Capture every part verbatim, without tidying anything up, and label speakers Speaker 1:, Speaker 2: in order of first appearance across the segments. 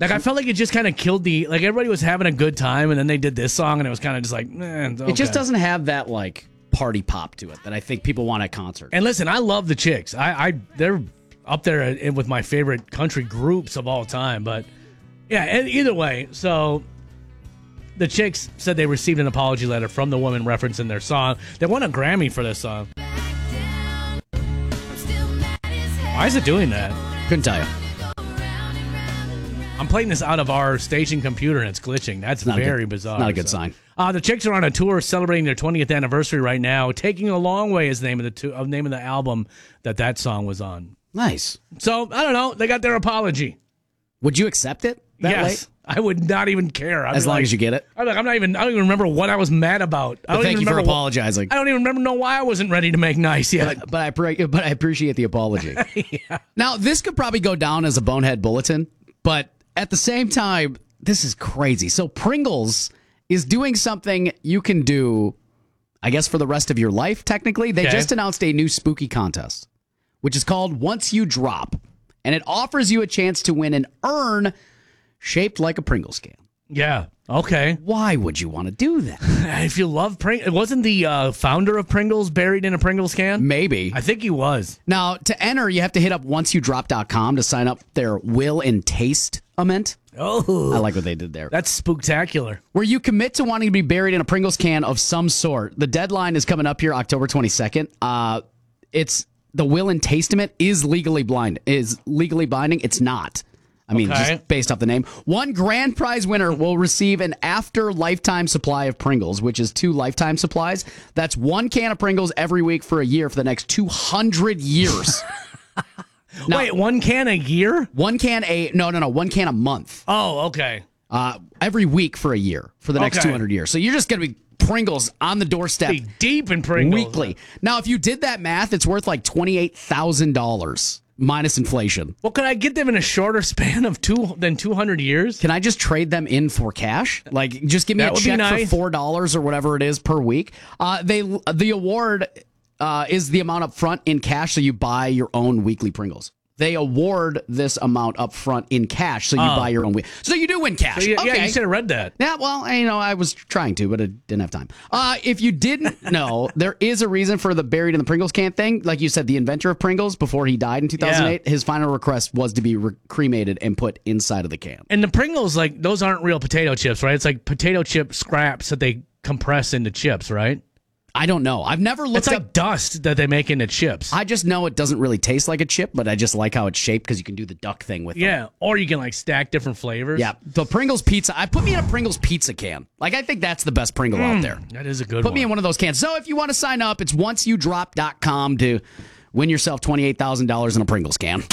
Speaker 1: Like, I felt like it just kind of killed the, like, everybody was having a good time, and then they did this song, and it was kind of just like, eh, okay.
Speaker 2: It just doesn't have that, like, party pop to it that I think people want at concerts.
Speaker 1: And listen, I love the Chicks. I, I they're up there with my favorite country groups of all time. But, yeah, and either way, so the Chicks said they received an apology letter from the woman referencing their song. They won a Grammy for this song. Why is it doing that?
Speaker 2: Couldn't tell you.
Speaker 1: I'm playing this out of our station computer, and it's glitching. That's very
Speaker 2: good,
Speaker 1: bizarre.
Speaker 2: Not a good
Speaker 1: so.
Speaker 2: sign.
Speaker 1: Uh, the Chicks are on a tour celebrating their twentieth anniversary right now. Taking a Long Way is the name of the to- uh, name of the album that that song was on.
Speaker 2: Nice.
Speaker 1: So, I don't know. They got their apology.
Speaker 2: Would you accept it that
Speaker 1: yes.
Speaker 2: late?
Speaker 1: I would not even care. I'd
Speaker 2: as long
Speaker 1: like,
Speaker 2: as you get it?
Speaker 1: I'm like, I'm not even, I don't even remember what I was mad about. I don't
Speaker 2: thank
Speaker 1: even
Speaker 2: you for
Speaker 1: remember
Speaker 2: apologizing.
Speaker 1: What, I don't even remember know why I wasn't ready to make nice yet.
Speaker 2: But, but, I, pre- but I appreciate the apology.
Speaker 1: yeah.
Speaker 2: Now, this could probably go down as a bonehead bulletin, but at the same time, this is crazy. So Pringles is doing something you can do, I guess, for the rest of your life, technically. They
Speaker 1: Okay.
Speaker 2: just announced a new spooky contest, which is called Once You Drop, and it offers you a chance to win an urn shaped like a Pringles can.
Speaker 1: Yeah. Okay.
Speaker 2: Why would you want to do that?
Speaker 1: If you love Pringles, wasn't the uh, founder of Pringles buried in a Pringles can?
Speaker 2: Maybe.
Speaker 1: I think he was.
Speaker 2: Now, to enter, you have to hit up once you drop dot com to sign up their will and taste-ament.
Speaker 1: Oh.
Speaker 2: I like what they did there.
Speaker 1: That's spooktacular.
Speaker 2: Where you commit to wanting to be buried in a Pringles can of some sort. The deadline is coming up here October twenty-second. Uh, it's the will and testament is legally blind. Is legally binding. It's not. I mean,
Speaker 1: Okay.
Speaker 2: just based off the name. One grand prize winner will receive an after lifetime supply of Pringles, which is two lifetime supplies. That's one can of Pringles every week for a year for the next two hundred years. Now,
Speaker 1: Wait, one can a year?
Speaker 2: one can a no no no one can a month.
Speaker 1: Oh, okay.
Speaker 2: Uh, every week for a year for the next
Speaker 1: Okay.
Speaker 2: two hundred years. So you're just going to be Pringles on the doorstep
Speaker 1: Be deep in Pringles.
Speaker 2: weekly. Now, if you did that math, it's worth like twenty-eight thousand dollars minus inflation.
Speaker 1: Well, could I get them in a shorter span of two than two hundred years?
Speaker 2: Can I just trade them in for cash? Like, just give me
Speaker 1: That
Speaker 2: a
Speaker 1: would be
Speaker 2: check
Speaker 1: nice.
Speaker 2: for four dollars or whatever it is per week. Uh, they the award uh, is the amount up front in cash, so you buy your own weekly Pringles. They award this amount up front in cash, so you
Speaker 1: Oh.
Speaker 2: buy your own week. So you do win cash.
Speaker 1: So you-
Speaker 2: okay.
Speaker 1: Yeah, you should have read that.
Speaker 2: Yeah, well, you know, I was trying to, but I didn't have time. Uh, if you didn't know, there is a reason for the buried in the Pringles can thing. Like you said, the inventor of Pringles, before he died in two thousand eight, his final request was to be re- cremated and put inside of the can.
Speaker 1: And the Pringles, like, those aren't real potato chips, right? It's like potato chip scraps that they compress into chips, right?
Speaker 2: I don't know. I've never looked
Speaker 1: It's like
Speaker 2: up.
Speaker 1: dust that they make into chips.
Speaker 2: I just know it doesn't really taste like a chip, but I just like how it's shaped because you can do the duck thing with them.
Speaker 1: yeah, or you can, like, stack different flavors.
Speaker 2: Yeah, the Pringles pizza. I put me in a Pringles pizza can. Like, I think that's the best Pringle out there.
Speaker 1: That is a good
Speaker 2: Put
Speaker 1: one.
Speaker 2: me in one of those cans. So if you want to sign up, it's once you drop dot com to win yourself twenty-eight thousand dollars in a Pringles can.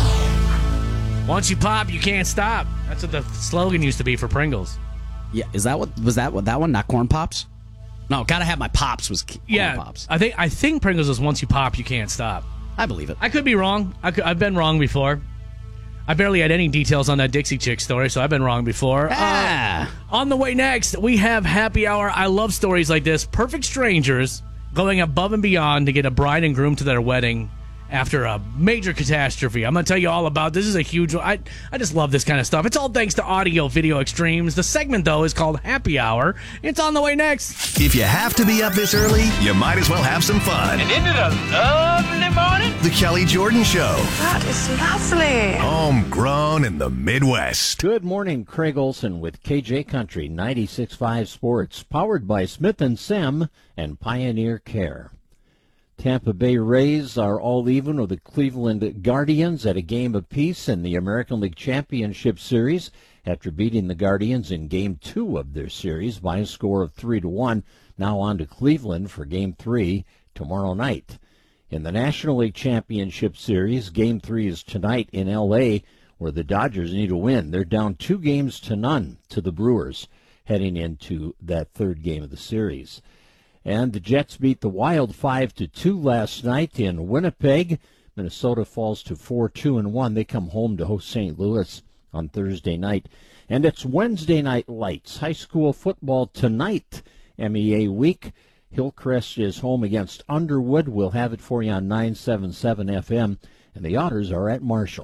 Speaker 1: Once you pop, you can't stop. That's what the slogan used to be for Pringles.
Speaker 2: Yeah, is that what was that what that one? Not corn pops? No, gotta have my pops was corn
Speaker 1: Yeah,
Speaker 2: pops.
Speaker 1: I think I think Pringles is once you pop, you can't stop.
Speaker 2: I believe it.
Speaker 1: I could be wrong. I could, I've been wrong before. I barely had any details on that Dixie Chick story, so I've been wrong before.
Speaker 2: Ah.
Speaker 1: Uh, on the way next, we have Happy Hour. I love stories like this. Perfect strangers going above and beyond to get a bride and groom to their wedding after a major catastrophe. I'm going to tell you all about this. This is a huge one. I, I just love this kind of stuff. It's all thanks to Audio Video Extremes. The segment, though, is called Happy Hour. It's on the way next.
Speaker 3: If you have to be up this early, you might as well have some fun.
Speaker 4: And isn't it a lovely morning?
Speaker 3: The Kelly Jordan Show.
Speaker 5: That is lovely.
Speaker 3: Homegrown in the Midwest.
Speaker 6: Good morning, Craig Olson with K J Country ninety-six point five Sports, powered by Smith and Sim and Pioneer Care. Tampa Bay Rays are all even with the Cleveland Guardians at a game apiece in the American League Championship Series after beating the Guardians in Game Two of their series by a score of three to one. Now on to Cleveland for Game Three tomorrow night. In the National League Championship Series, Game Three is tonight in L A, where the Dodgers need a win. They're down two games to none to the Brewers heading into that third game of the series. And the Jets beat the Wild five to two last night in Winnipeg. Minnesota falls to four two and one. They come home to host Saint Louis on Thursday night. And it's Wednesday Night Lights. High school football tonight, M E A week. Hillcrest is home against Underwood. We'll have it for you on nine seventy-seven F M. And the Otters are at Marshall.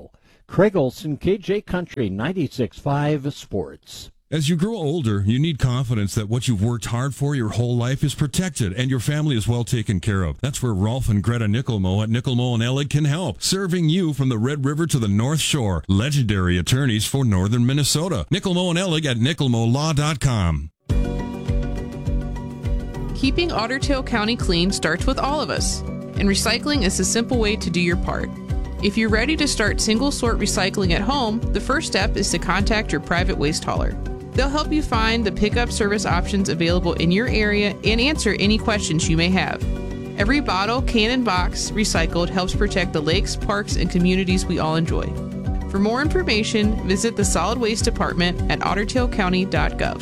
Speaker 6: Craig Olson, K J Country ninety-six point five Sports.
Speaker 7: As you grow older, you need confidence that what you've worked hard for your whole life is protected and your family is well taken care of. That's where Rolf and Greta Nickelmo at Nickelmo and Ellig can help, serving you from the Red River to the North Shore. Legendary attorneys for northern Minnesota. Nickelmo and Ellig at nickelmo law dot com.
Speaker 8: Keeping Otter Tail County clean starts with all of us, and recycling is a simple way to do your part. If you're ready to start single-sort recycling at home, the first step is to contact your private waste hauler. They'll help you find the pickup service options available in your area and answer any questions you may have. Every bottle, can, and box recycled helps protect the lakes, parks, and communities we all enjoy. For more information, visit the Solid Waste Department at otter tail county dot gov.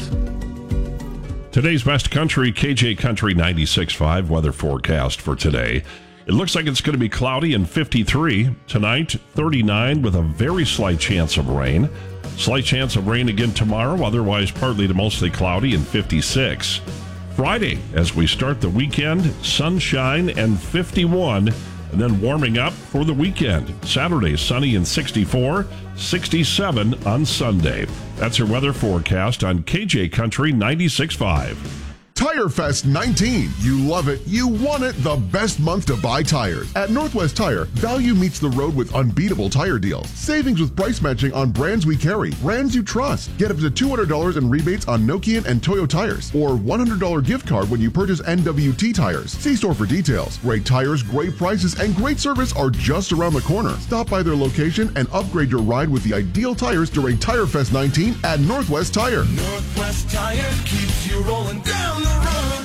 Speaker 9: Today's Best Country, K J Country ninety-six point five weather forecast for today. It looks like it's going to be cloudy and fifty-three. Tonight, thirty-nine with a very slight chance of rain. Slight chance of rain again tomorrow, otherwise partly to mostly cloudy and fifty-six. Friday, as we start the weekend, sunshine and fifty-one, and then warming up for the weekend. Saturday, sunny and sixty-four, sixty-seven on Sunday. That's your weather forecast on K J Country ninety-six point five.
Speaker 10: Tire Fest nineteen. You love it. You want it. The best month to buy tires. At Northwest Tire, value meets the road with unbeatable tire deals. Savings with price matching on brands we carry, brands you trust. Get up to two hundred dollars in rebates on Nokian and Toyo tires, or one hundred dollars gift card when you purchase N W T tires. See store for details. Great tires, great prices, and great service are just around the corner. Stop by their location and upgrade your ride with the ideal tires during Tire Fest nineteen at Northwest Tire.
Speaker 11: Northwest Tire keeps you rolling down the road.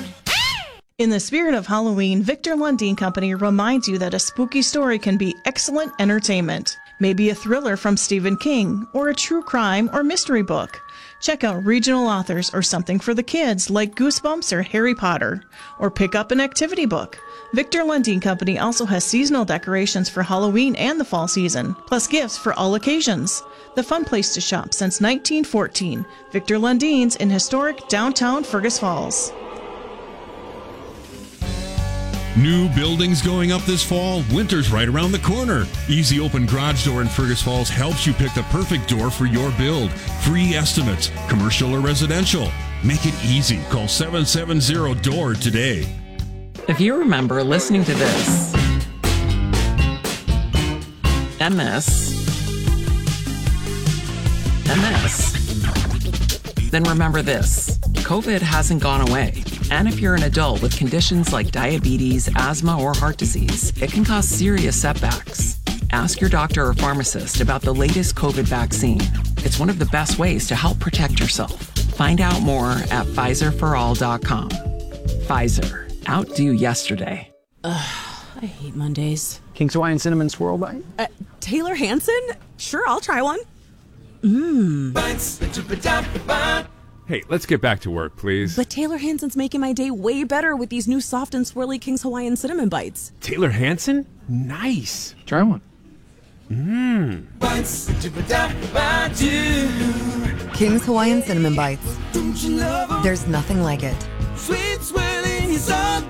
Speaker 12: In the spirit of Halloween, Victor Lundeen Company reminds you that a spooky story can be excellent entertainment. Maybe a thriller from Stephen King, or a true crime or mystery book. Check out regional authors or something for the kids like Goosebumps or Harry Potter. Or pick up an activity book. Victor Lundeen Company also has seasonal decorations for Halloween and the fall season, plus gifts for all occasions. The fun place to shop since nineteen fourteen. Victor Lundeen's in historic downtown Fergus Falls.
Speaker 7: New buildings going up this fall? Winter's right around the corner. Easy Open Garage Door in Fergus Falls helps you pick the perfect door for your build. Free estimates, commercial or residential. Make it easy. Call seven seven zero D O O R today.
Speaker 13: If you remember listening to this, M S, M S, then remember this. COVID hasn't gone away. And if you're an adult with conditions like diabetes, asthma, or heart disease, it can cause serious setbacks. Ask your doctor or pharmacist about the latest COVID vaccine. It's one of the best ways to help protect yourself. Find out more at Pfizer for all dot com. Pfizer. Outdo yesterday.
Speaker 14: Ugh, I hate Mondays.
Speaker 15: King's Hawaiian Cinnamon Swirl Bite?
Speaker 14: Uh, Taylor Hanson? Sure, I'll try one. Mmm.
Speaker 16: Hey, let's get back to work, please.
Speaker 14: But Taylor Hanson's making my day way better with these new soft and swirly King's Hawaiian Cinnamon Bites.
Speaker 16: Taylor Hanson? Nice.
Speaker 15: Try one.
Speaker 16: Mmm.
Speaker 17: King's Hawaiian Cinnamon Bites. There's nothing like it.
Speaker 11: Sweet swirling is all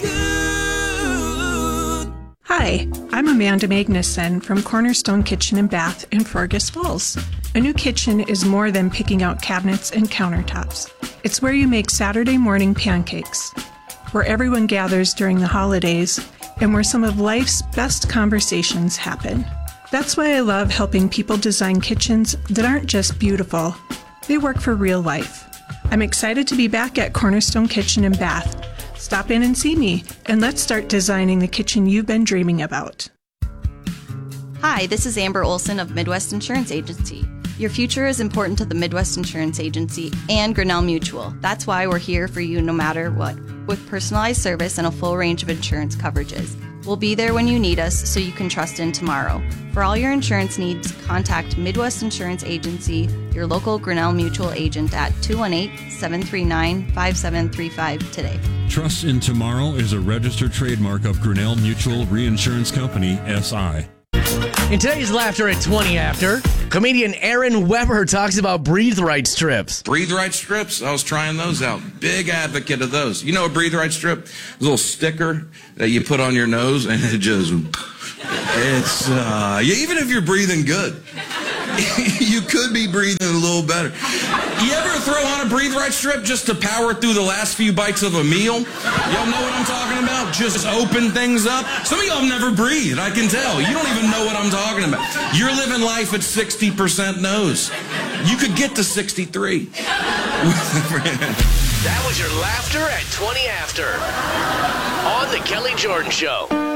Speaker 11: good.
Speaker 18: Hi, I'm Amanda Magnuson from Cornerstone Kitchen and Bath in Fergus Falls. A new kitchen is more than picking out cabinets and countertops. It's where you make Saturday morning pancakes, where everyone gathers during the holidays, and where some of life's best conversations happen. That's why I love helping people design kitchens that aren't just beautiful. They work for real life. I'm excited to be back at Cornerstone Kitchen and Bath. Stop in and see me, and let's start designing the kitchen you've been dreaming about.
Speaker 19: Hi, this is Amber Olson of Midwest Insurance Agency. Your future is important to the Midwest Insurance Agency and Grinnell Mutual. That's why we're here for you no matter what, with personalized service and a full range of insurance coverages. We'll be there when you need us so you can trust in tomorrow. For all your insurance needs, contact Midwest Insurance Agency, your local Grinnell Mutual agent at two one eight, seven three nine, five seven three five today.
Speaker 7: Trust in Tomorrow is a registered trademark of Grinnell Mutual Reinsurance Company, S I
Speaker 1: In today's Laughter at twenty after, comedian Aaron Weber talks about Breathe Right strips.
Speaker 20: Breathe Right strips, I was trying those out. Big advocate of those. You know a Breathe Right strip? A little sticker that you put on your nose and it just, it's, uh, even if you're breathing good, you could be breathing a little better. You ever throw on a Breathe Right strip just to power through the last few bites of a meal? Y'all know what I'm talking about? Just open things up. Some of y'all have never breathed, I can tell. You don't even know what I'm talking about. You're living life at sixty percent nose. You could get to sixty-three.
Speaker 15: That was your laughter at twenty after on The Kelly Jordan Show.